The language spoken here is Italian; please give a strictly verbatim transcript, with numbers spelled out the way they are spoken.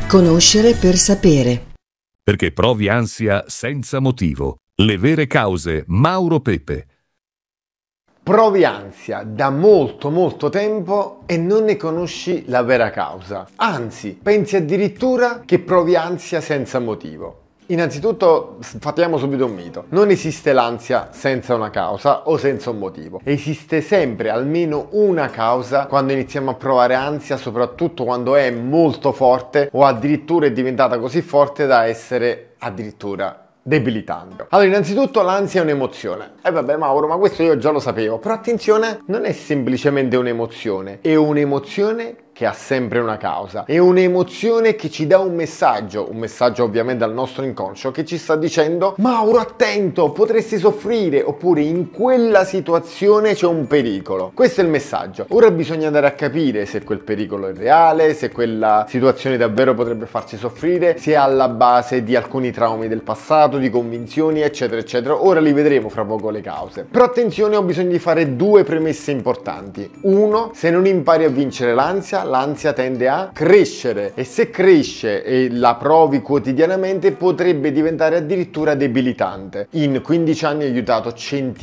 Conoscere per sapere. Perché provi ansia senza motivo. Le vere cause. Mauro Pepe. Provi ansia da molto molto tempo e non ne conosci la vera causa. Anzi, pensi addirittura che provi ansia senza motivo. Innanzitutto sfatiamo subito un mito. Non esiste l'ansia senza una causa o senza un motivo. Esiste sempre almeno una causa quando iniziamo a provare ansia, soprattutto quando è molto forte o addirittura è diventata così forte da essere addirittura debilitante. Allora, innanzitutto l'ansia è un'emozione. E eh vabbè Mauro, ma questo io già lo sapevo. Però attenzione, non è semplicemente un'emozione, è un'emozione che ha sempre una causa. È un'emozione che ci dà un messaggio, un messaggio ovviamente al nostro inconscio che ci sta dicendo: Mauro, attento, potresti soffrire, oppure in quella situazione c'è un pericolo. Questo è il messaggio. Ora bisogna andare a capire se quel pericolo è reale, se quella situazione davvero potrebbe farci soffrire, se è alla base di alcuni traumi del passato, di convinzioni, eccetera eccetera. Ora li vedremo fra poco le cause. Però attenzione, ho bisogno di fare due premesse importanti. Uno, se non impari a vincere l'ansia, l'ansia tende a crescere, e se cresce e la provi quotidianamente potrebbe diventare addirittura debilitante. In quindici anni ho aiutato centinaia